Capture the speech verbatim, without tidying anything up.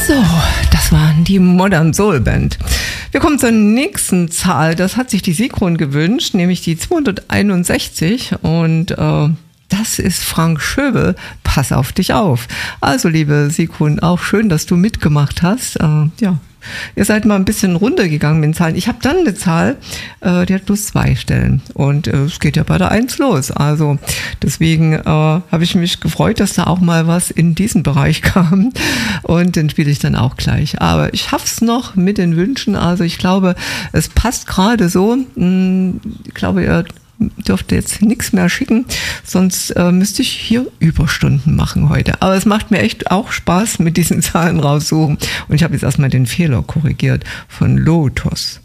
So, das waren die Modern Soul Band. Wir kommen zur nächsten Zahl. Das hat sich die Sigrun gewünscht, nämlich die zweihunderteinundsechzig. Und äh, das ist Frank Schöbel. Pass auf dich auf. Also, liebe Sigrun, auch schön, dass du mitgemacht hast. Äh, ja. Ihr seid mal ein bisschen runtergegangen mit den Zahlen. Ich habe dann eine Zahl, äh, die hat bloß zwei Stellen. Und äh, es geht ja bei der Eins los. Also deswegen äh, habe ich mich gefreut, dass da auch mal was in diesen Bereich kam. Und den spiele ich dann auch gleich. Aber ich schaff's noch mit den Wünschen. Also ich glaube, es passt gerade so. Ich glaube, ihr dürfte jetzt nichts mehr schicken, sonst äh, müsste ich hier Überstunden machen heute. Aber es macht mir echt auch Spaß mit diesen Zahlen raussuchen. Und ich habe jetzt erstmal den Fehler korrigiert von Lotus.